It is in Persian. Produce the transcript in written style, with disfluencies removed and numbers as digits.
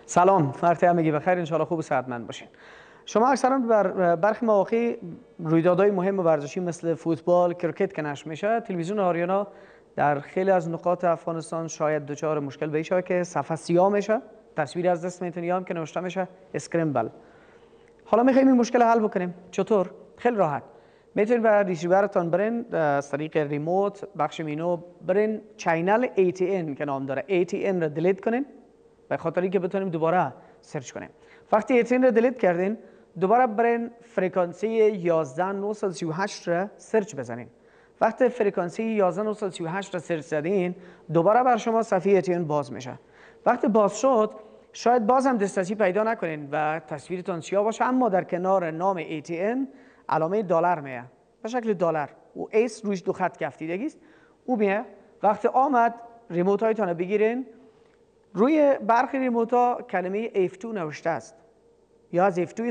سلام، وقت همگی بخیر. انشالله خوب و صحتمند باشین. شما اکثرا بر برخی مواقع رویدادهای مهم ورزشی مثل فوتبال، کرکت که نشر میشه، تلویزیون آریانا در خیلی از نقاط افغانستان شاید دچار مشکل بشه که صفحه سیاه میشه، تصویری از دست میتونی هم که نوشته میشه اسکرمبل. حالا میخوایم این مشکل حل بکنیم. چطور؟ خیلی راحت. میتونید به ریسیورتون برین از طریق ریموت بخش مینو برین چینل ATN که نام داره ATN رو دیلیت کنین به خاطر اینکه بتونیم دوباره سرچ کنیم. وقتی ATN رو دیلیت کردین دوباره برین فرکانسی 11938 رو سرچ بزنین. وقتی فرکانسی 11938 رو سرچ زدین دوباره بر شما صفحه ATN باز میشه. وقتی باز شد شاید باز هم دسترسی پیدا نکنین و تصویرتون سیاه باشه، اما در کنار نام ATN علامه دلار میه به شکل دلار و ایس روش دو خط کفتیدگی است. او میه. وقتی آمد ریموت هایتون رو بگیرین، روی برخی ریموت ها کلمه F2 نوشته است یا از F2